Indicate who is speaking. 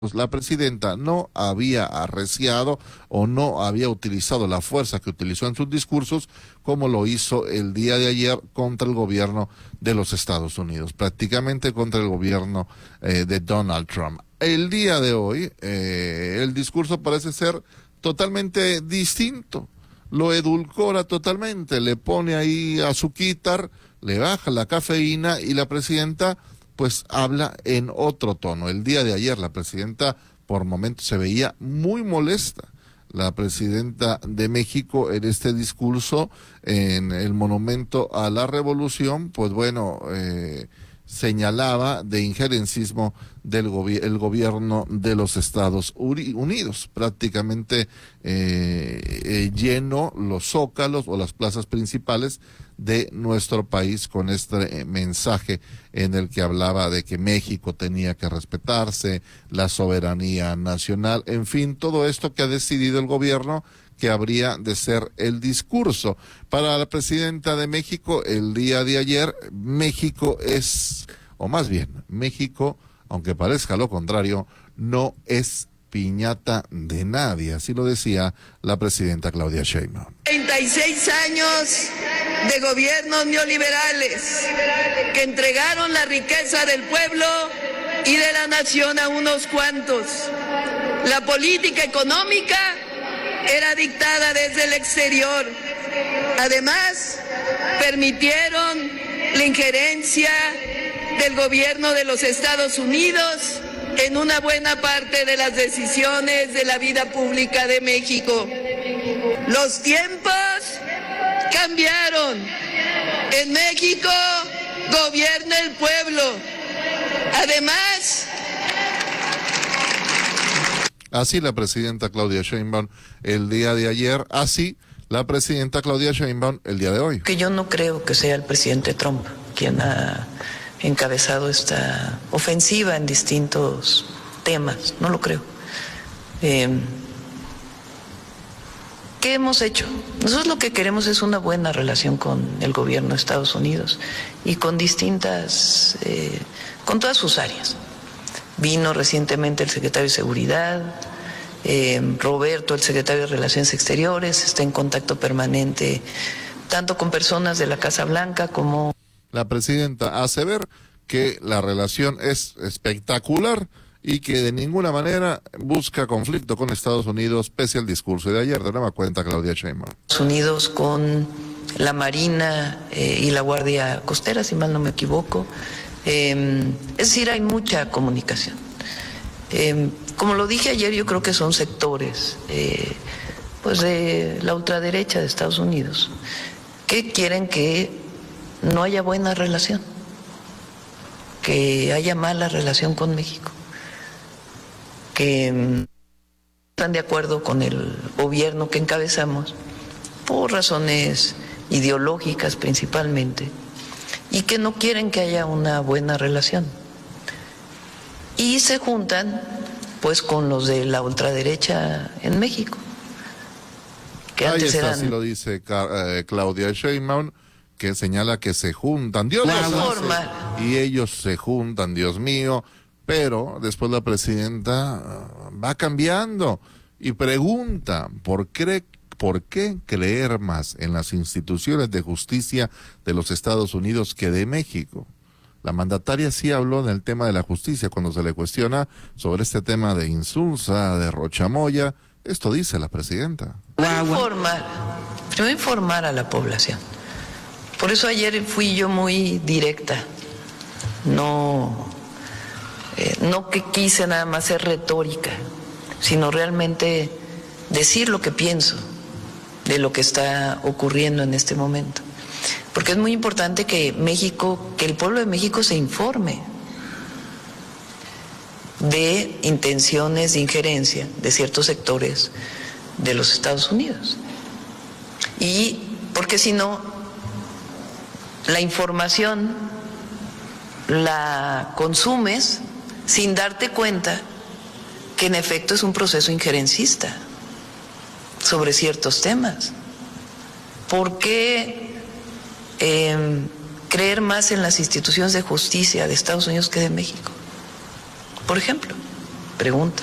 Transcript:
Speaker 1: pues la presidenta no había arreciado o no había utilizado la fuerza que utilizó en sus discursos como lo hizo el día de ayer contra el gobierno de los Estados Unidos, prácticamente contra el gobierno de Donald Trump. El día de hoy el discurso parece ser totalmente distinto, lo edulcora totalmente, le pone ahí azuquitar, le baja la cafeína y la presidenta pues habla en otro tono. El día de ayer la presidenta por momentos se veía muy molesta. La presidenta de México en este discurso en el Monumento a la Revolución, pues bueno, señalaba de injerencismo del gobierno de los Estados Unidos. Prácticamente llenó los zócalos o las plazas principales de nuestro país con este mensaje en el que hablaba de que México tenía que respetarse, la soberanía nacional, en fin, todo esto que ha decidido el gobierno que habría de ser el discurso. Para la presidenta de México, el día de ayer, México es, o más bien, México, aunque parezca lo contrario, no es piñata de nadie, así lo decía la presidenta Claudia Sheinbaum.
Speaker 2: 36 años de gobiernos neoliberales que entregaron la riqueza del pueblo y de la nación a unos cuantos. La política económica era dictada desde el exterior. Además, permitieron la injerencia del gobierno de los Estados Unidos en una buena parte de las decisiones de la vida pública de México. Los tiempos cambiaron. En México gobierna el pueblo. Además,
Speaker 1: así la presidenta Claudia Sheinbaum el día de ayer, así la presidenta Claudia Sheinbaum el día de hoy.
Speaker 3: Que yo no creo que sea el presidente Trump quien ha encabezado esta ofensiva en distintos temas, no lo creo. ¿Qué hemos hecho? Nosotros lo que queremos es una buena relación con el gobierno de Estados Unidos y con distintas, con todas sus áreas. Vino recientemente el secretario de Seguridad, Roberto, el secretario de Relaciones Exteriores, está en contacto permanente tanto con personas de la Casa Blanca como...
Speaker 1: La presidenta hace ver que la relación es espectacular y que de ninguna manera busca conflicto con Estados Unidos, pese al discurso de ayer. De nueva cuenta, Claudia Sheinbaum.
Speaker 3: Estados Unidos con la Marina y la Guardia Costera, si mal no me equivoco. Es decir, hay mucha comunicación. Como lo dije ayer, yo creo que son sectores pues de la ultraderecha de Estados Unidos que quieren que no haya buena relación, que haya mala relación con México, que están de acuerdo con el gobierno que encabezamos por razones ideológicas principalmente y que no quieren que haya una buena relación. Y se juntan pues con los de la ultraderecha en México, que
Speaker 1: ahí
Speaker 3: antes
Speaker 1: está,
Speaker 3: eran...
Speaker 1: así lo dice Claudia Sheinbaum, que señala que se juntan, Dios los hace, y ellos se juntan, Dios mío, pero después la presidenta va cambiando y pregunta, ¿por qué creer más en las instituciones de justicia de los Estados Unidos que de México? La mandataria sí habló del tema de la justicia cuando se le cuestiona sobre este tema de Insulza, de Rochamoya. Esto dice la presidenta.
Speaker 3: Informar a la población. Por eso ayer fui yo muy directa. No que quise nada más ser retórica, sino realmente decir lo que pienso de lo que está ocurriendo en este momento. Porque es muy importante que el pueblo de México se informe de intenciones de injerencia de ciertos sectores de los Estados Unidos. Y porque si no, la información la consumes sin darte cuenta que en efecto es un proceso injerencista sobre ciertos temas. ¿Por qué creer más en las instituciones de justicia de Estados Unidos que de México? Por ejemplo, pregunta.